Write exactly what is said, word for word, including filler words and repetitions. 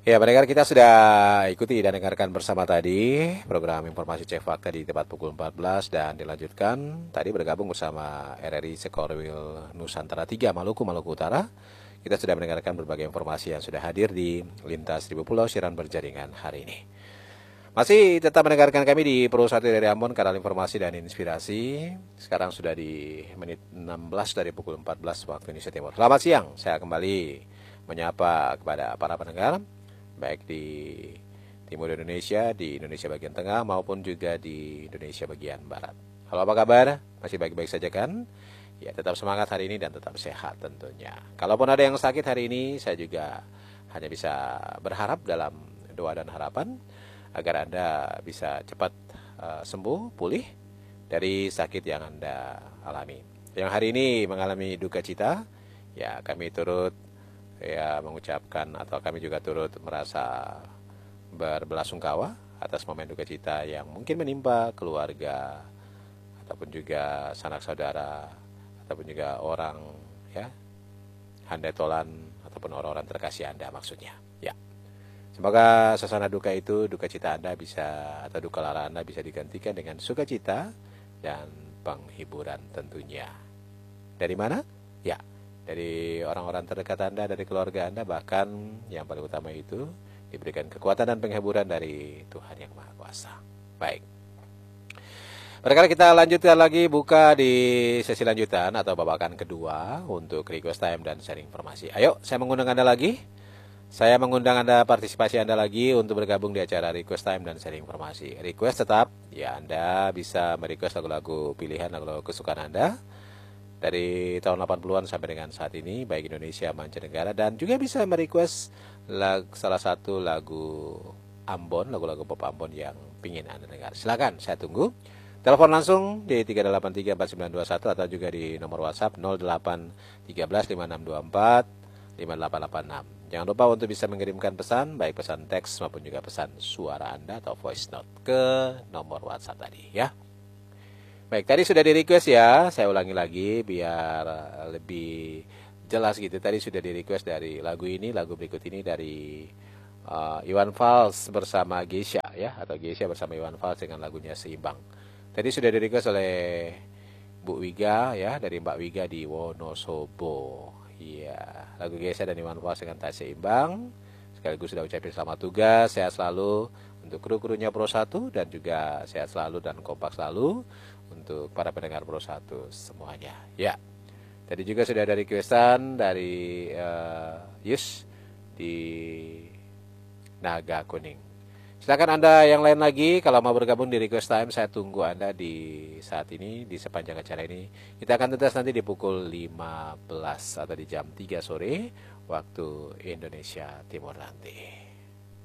Ya, pendengar kita sudah ikuti dan dengarkan bersama tadi program informasi cek fakta di tepat pukul empat belas dan dilanjutkan tadi bergabung bersama R R I Sekorwil Nusantara tiga Maluku, Maluku Utara. Kita sudah mendengarkan berbagai informasi yang sudah hadir di Lintas Seribu Pulau Siaran Berjaringan hari ini. Masih tetap mendengarkan kami di Pro satu dari Ambon, kanal informasi dan inspirasi. Sekarang sudah di menit enam belas dari pukul empat belas waktu Indonesia Timur. Selamat siang, saya kembali menyapa kepada para pendengar baik di timur Indonesia, di Indonesia bagian tengah maupun juga di Indonesia bagian barat. Halo, apa kabar? Masih baik-baik saja kan? Ya, tetap semangat hari ini dan tetap sehat tentunya. Kalaupun ada yang sakit hari ini, saya juga hanya bisa berharap dalam doa dan harapan agar Anda bisa cepat uh, sembuh, pulih dari sakit yang Anda alami. Yang hari ini mengalami duka cita, ya kami turut ya mengucapkan atau kami juga turut merasa berbelasungkawa atas momen duka cita yang mungkin menimpa keluarga ataupun juga sanak saudara ataupun juga orang ya handai tolan ataupun orang-orang terkasih Anda maksudnya. Ya. Semoga suasana duka itu, duka cita Anda bisa atau duka lara Anda bisa digantikan dengan sukacita dan penghiburan tentunya. Dari mana? Ya, dari orang-orang terdekat Anda, dari keluarga Anda, bahkan yang paling utama itu diberikan kekuatan dan penghiburan dari Tuhan Yang Maha Kuasa. Baik. Barangkali kita lanjutkan lagi, buka di sesi lanjutan atau babakan kedua untuk request time dan sharing informasi. Ayo, saya mengundang Anda lagi. Saya mengundang Anda, partisipasi Anda lagi untuk bergabung di acara request time dan sharing informasi. Request tetap, ya Anda bisa merequest lagu-lagu pilihan, lagu-lagu kesukaan Anda dari tahun delapan puluhan sampai dengan saat ini, baik Indonesia mancanegara, dan juga bisa merequest lag, salah satu lagu Ambon, lagu-lagu pop Ambon yang pingin Anda dengar. Silakan, saya tunggu. Telepon langsung di tiga delapan tiga empat sembilan dua satu atau juga di nomor WhatsApp nol delapan tiga belas lima enam dua empat lima delapan delapan enam. Jangan lupa untuk bisa mengirimkan pesan, baik pesan teks maupun juga pesan suara Anda atau voice note ke nomor WhatsApp tadi ya. Baik, tadi sudah di request ya, saya ulangi lagi biar lebih jelas gitu. Tadi sudah di request dari lagu ini, lagu berikut ini dari uh, Iwan Fals bersama Geisha ya, atau Geisha bersama Iwan Fals dengan lagunya Seimbang. Tadi sudah di request oleh Bu Wiga ya, dari Mbak Wiga di Wonosobo. Iya, lagu Geisha dan Iwan Fals dengan Tak Seimbang. Sekaligus sudah ucapin selamat tugas, sehat selalu untuk kru-krunya Pro satu dan juga sehat selalu dan kompak selalu untuk para pendengar Pro satu semuanya. Ya. Tadi juga sudah ada requestan dari uh, Yus di Naga Kuning. Silakan Anda yang lain lagi kalau mau bergabung di request time, saya tunggu Anda di saat ini, di sepanjang acara ini. Kita akan tuntas nanti di pukul lima belas atau di jam tiga sore waktu Indonesia Timur nanti.